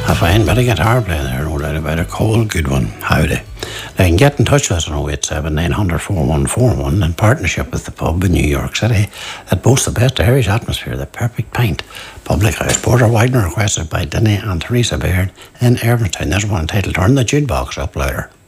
A fine bit of guitar playing there, no doubt about it. Cold, good one. Howdy. Now, you can get in touch with us on 087 900 4141 in partnership with the pub in New York City that boasts the best Irish atmosphere, the Perfect Pint. Public House. Porter Widener requested by Denny and Teresa Baird in Irvinstown. There's one entitled Turn the Jukebox Up Louder.